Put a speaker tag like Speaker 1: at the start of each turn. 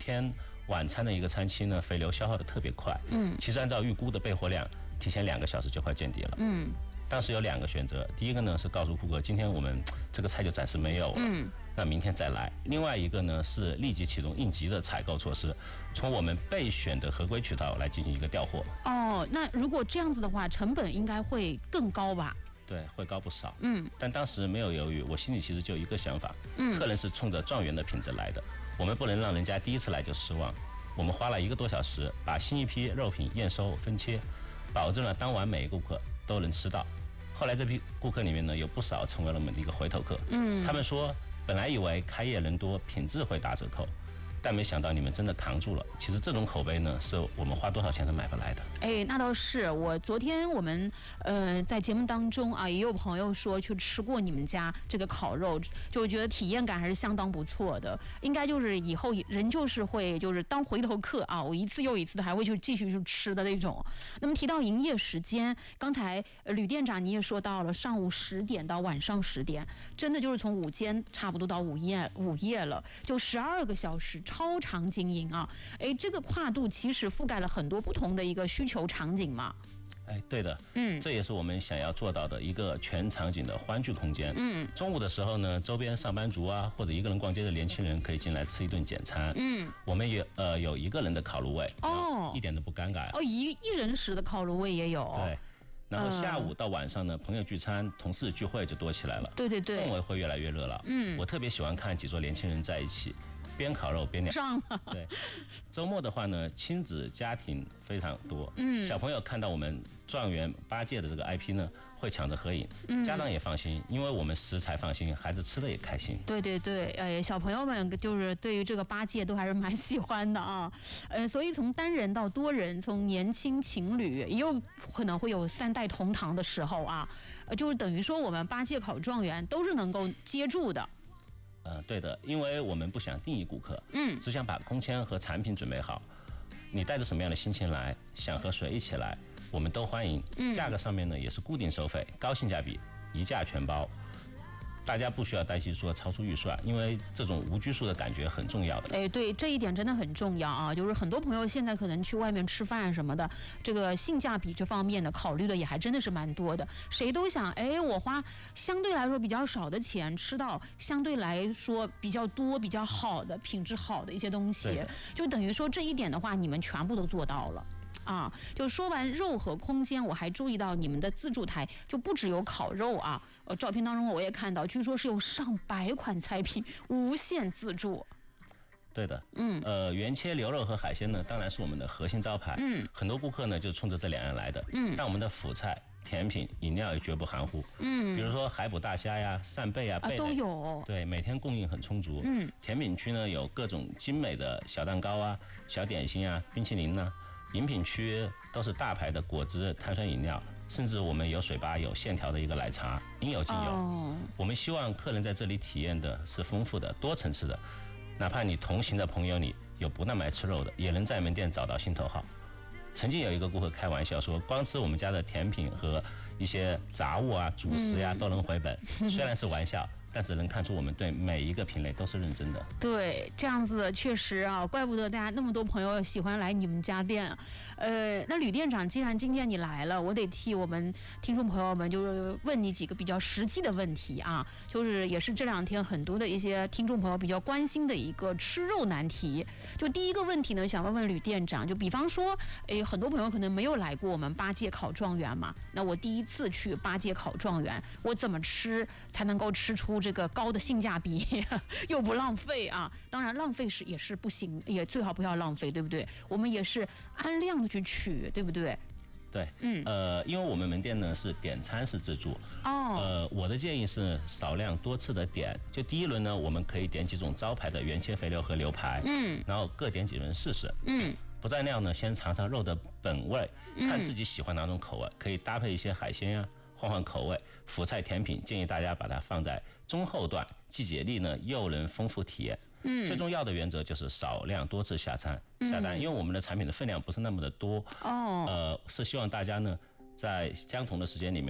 Speaker 1: 天晚餐的一个餐期呢，肥牛消耗的特别快。其实按照预估的备货量，提前2个小时就快见底了。当时有2个选择，第一个呢是告诉顾客，今天我们这个菜就暂时没有了，那明天再来。另外一个呢是立即启动应急的采购措施，从我们备选的合规渠道来进行一个调货。
Speaker 2: 那如果这样子的话，成本应该会更高吧？
Speaker 1: 对，会高不少。但当时没有犹豫，我心里其实就一个想法，客人是冲着状元的品质来的，我们不能让人家第一次来就失望。我们花了1个多小时，把新一批肉品验收分切，保证了当晚每个顾客都能吃到。后来这批顾客里面呢，有不少成为了我们的一个回头客。他们说，本来以为开业人多，品质会打折扣，但没想到你们真的扛住了。其实这种口碑呢，是我们花多少钱都买不来的。
Speaker 2: 那倒是。昨天我们在节目当中啊，也有朋友说去吃过你们家这个烤肉，就觉得体验感还是相当不错的。应该就是以后人就是会就是当回头客啊，我一次又一次的还会去继续去吃的那种。那么提到营业时间，刚才吕店长你也说到了，上午10点到晚上10点，真的就是从午间差不多到午夜了，就12个小时。超长经营啊，这个跨度其实覆盖了很多不同的一个需求场景嘛。
Speaker 1: 对的，这也是我们想要做到的一个全场景的欢聚空间。中午的时候呢，周边上班族啊，或者一个人逛街的年轻人可以进来吃一顿简餐。我们也有1个人的烤炉位，一点都不尴尬。
Speaker 2: 一人食的烤炉位也有。
Speaker 1: 对。然后下午到晚上呢，朋友聚餐、同事聚会就多起来了。
Speaker 2: 对，
Speaker 1: 氛围会越来越热闹。我特别喜欢看几桌年轻人在一起，边烤肉边聊。
Speaker 2: 上了。
Speaker 1: 对，周末的话呢，亲子家庭非常多。小朋友看到我们状元8届的这个 IP 呢，会抢着合影。家长也放心，因为我们食材放心，孩子吃的也开心。
Speaker 2: 对，小朋友们就是对于这个8届都还是蛮喜欢的啊。所以从单人到多人，从年轻情侣，也有可能会有3代同堂的时候啊。就是等于说我们8届考状元都是能够接住的。
Speaker 1: 对的，因为我们不想定义顾客，只想把空间和产品准备好。你带着什么样的心情来，想和谁一起来，我们都欢迎。价格上面呢也是固定收费，高性价比，一价全包。大家不需要担心说超出预算，因为这种无拘束的感觉很重要的。
Speaker 2: 对，这一点真的很重要啊！就是很多朋友现在可能去外面吃饭什么的，这个性价比这方面的考虑的也还真的是蛮多的。谁都想，我花相对来说比较少的钱，吃到相对来说比较多、比较好的、品质好的一些东西，就等于说这一点的话，你们全部都做到了。就说完肉和空间，我还注意到你们的自助台就不只有烤肉啊，照片当中我也看到，据说是有上百款菜品，无限自助。
Speaker 1: 对的，原切牛肉和海鲜呢，当然是我们的核心招牌。很多顾客呢就冲着这2样来的。但我们的辅菜、甜品、饮料也绝不含糊。比如说海捕大虾呀、扇贝啊、贝类
Speaker 2: 都有。
Speaker 1: 对，每天供应很充足。甜品区呢有各种精美的小蛋糕啊、小点心啊、冰淇淋呢。饮品区都是大牌的果汁、碳酸饮料，甚至我们有水吧，有线条的一个奶茶，应有尽有。我们希望客人在这里体验的是丰富的、多层次的，哪怕你同行的朋友里有不那么爱吃肉的，也能在门店找到心头好。曾经有一个顾客开玩笑说，光吃我们家的甜品和一些杂物啊、主食呀都能回本。虽然是玩笑，但是能看出我们对每一个品类都是认真的。
Speaker 2: 对，这样子确实啊，怪不得大家那么多朋友喜欢来你们家店。那吕店长，既然今天你来了，我得替我们听众朋友们就是问你几个比较实际的问题啊，就是也是这2天很多的一些听众朋友比较关心的一个吃肉难题。就第一个问题呢，想问问吕店长，就比方说，很多朋友可能没有来过我们8届考状元嘛，那我第一次去8届考状元，我怎么吃才能够吃出这个高的性价比又不浪费啊？当然浪费也是不行，也最好不要浪费，对不对？我们也是按量的去取，对不对？
Speaker 1: 对，因为我们门店呢是点餐式自助。我的建议是少量多次的点。就第一轮呢，我们可以点几种招牌的原切肥牛和牛排，然后各点几轮试试。不蘸料呢，先尝尝肉的本味，看自己喜欢哪种口味，可以搭配一些海鲜呀，换换口味。辅菜甜品建议大家把它放在中后段，既解腻呢，又能丰富体验。最重要的原则就是少量多次下单，因为我们的产品的分量不是那么的多。是希望大家呢在相同的时间里面